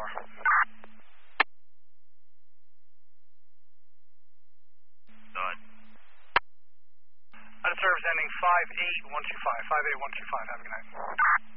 tower. Done. Out of service ending 58125. 58125. Have a good night.